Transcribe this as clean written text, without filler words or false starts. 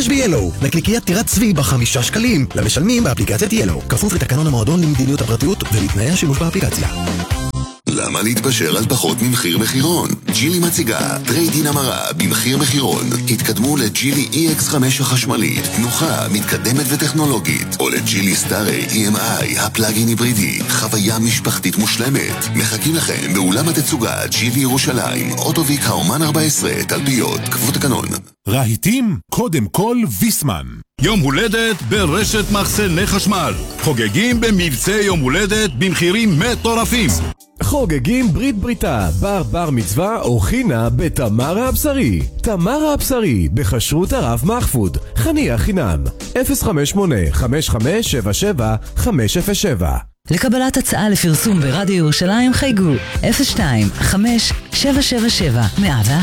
ב-ילו. נקניקיית טירת צבי ב5 שקלים. למשלמים באפליקציית ילו. כפוף לתקנון המועדון למדיניות הפרטיות ולתנאי השימוש באפליקציה. למה להתפשר על פחות ממחיר מחירון? ג'ילי מציגה טרייד-אין המרה במחיר מחירון. התקדמו לג'ילי EX5 החשמלית, תנוחה, מתקדמת וטכנולוגית, או לג'ילי סטארי EMI, הפלאגין היברידי, חוויה משפחתית מושלמת. מחכים לכם באולם התצוגה ג'ילי ירושלים, אוטוביק האומן 14, תלפיות, כפוף תקנון. רהיטים, קודם כל ויסמן. יום הולדת ברשת מחסני חשמל. חוגגים במבצע יום הולדת במחירים מטורפים. חוגגים ברית בריתה, בר מצווה או חינה בתמרה הבשרי. תמרה הבשרי בחשרות הרב מחפוד. חניה חינם 058-5577-507. לקבלת הצעה לפרסום ברדיו ירושלים חייגו 02-5777-101.